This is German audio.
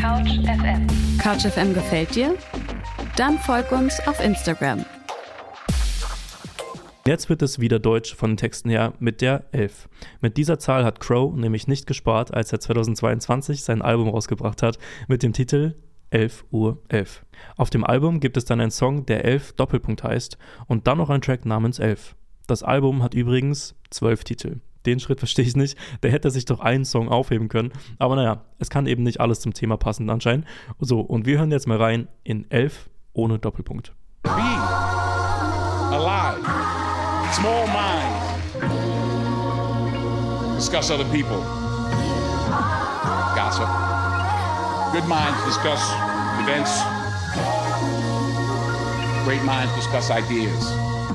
Couch FM. Couch FM gefällt dir? Dann folg uns auf Instagram. Jetzt wird es wieder deutsch von den Texten her mit der 11. Mit dieser Zahl hat Crow nämlich nicht gespart, als er 2022 sein Album rausgebracht hat mit dem Titel 11 Uhr 11. Auf dem Album gibt es dann einen Song, der 11 Doppelpunkt heißt und dann noch einen Track namens 11. Das Album hat übrigens 12 Titel. Den Schritt verstehe ich nicht, der hätte sich doch einen Song aufheben können. Aber naja, es kann eben nicht alles zum Thema passen anscheinend. So, und wir hören jetzt mal rein in 11 ohne Doppelpunkt. Be alive. Small minds discuss other people. Gossip. Good minds discuss events. Great minds discuss ideas.